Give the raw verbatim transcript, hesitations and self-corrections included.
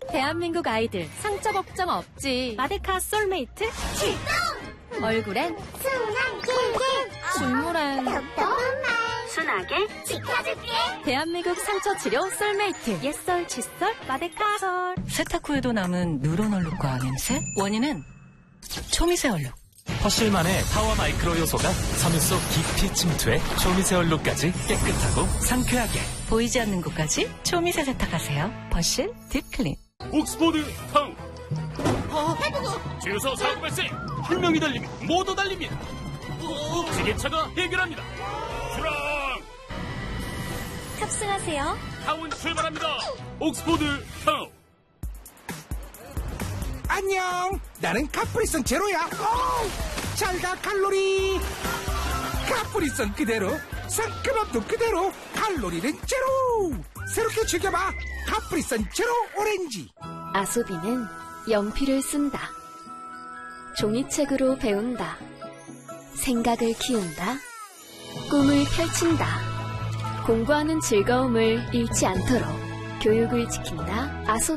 대한민국 아이들 상처 걱정 없지. 마데카 솔메이트 출동! 얼굴엔 순한 긴 중물엔 똑똑한 말 순하게 지켜줄게. 대한민국 상처 치료 솔메이트. 옛설, 칫솔, 마데카 솔. 세탁 후에도 남은 누런 얼룩과 냄새? 원인은 초미세 얼룩. 퍼실만의 파워 마이크로 요소가 섬유 속 깊이 침투해 초미세 얼룩까지 깨끗하고 상쾌하게. 보이지 않는 곳까지 초미세 세탁하세요. 퍼실 딥클린. 옥스포드 타운. 주유소 사고 발생. 한 명이 달리면 모두 달립니다. 지게차가 해결합니다. 출항. 탑승하세요. 타운 출발합니다. 옥스포드 타운. 안녕, 나는 카프리선 제로야. 잘가 칼로리. 카프리선 그대로, 상큼함도 그대로, 칼로리는 제로. 새롭게 즐겨봐, 카프리선 제로 오렌지. 아소비는 연필을 쓴다. 종이책으로 배운다. 생각을 키운다. 꿈을 펼친다. 공부하는 즐거움을 잃지 않도록 교육을 지킨다. 아소비.